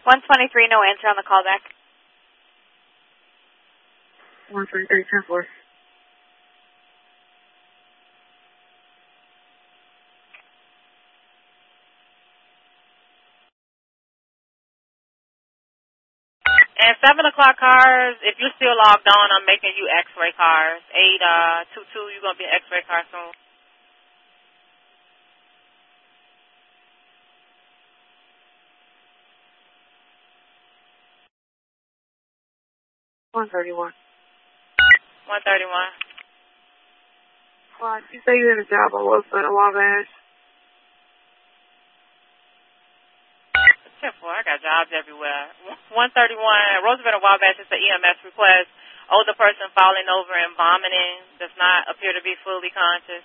123, no answer on the callback. 123, 10-4. And 7 o'clock cars, if you're still logged on, I'm making you X-ray cars. 822, you're going to be an X-ray car soon. $131. 131. You say you had a job on Wilson and Wabash. 10-4, I got jobs everywhere. 131, Roosevelt and Wabash is the EMS request. Older person falling over and vomiting, does not appear to be fully conscious.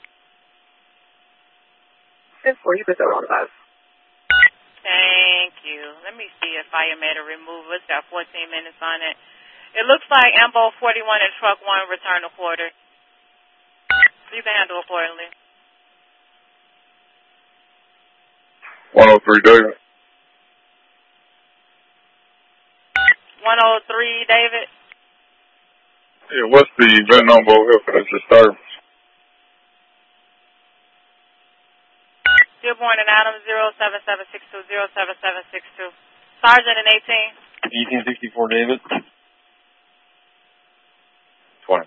10-4, you put that on the bus. Thank you. Let me see if I made a removal. It's got 14 minutes on it. It looks like Ambo 41 and Truck 1 return to quarter. So you can handle accordingly. 103, David. 103, David. Yeah, what's the VIN number here for this disturbance? Dearborn and Adams, 07762, 07762. Sergeant and 18. 1864, David. 20.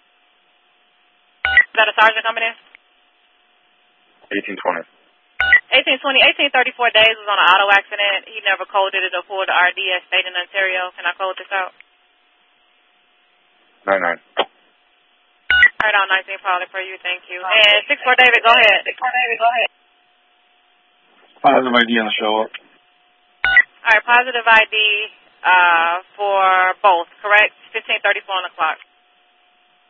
Is that a sergeant coming in? 1820. 1834 days was on an auto accident. He never coded it or pulled the RD as state in Ontario. Can I code this out? 99. All right, on 19 probably for you. Thank you. And 64 David, go ahead. 64 David, go ahead. Positive ID on the show up. All right, positive ID for both, correct? 1534 on the clock.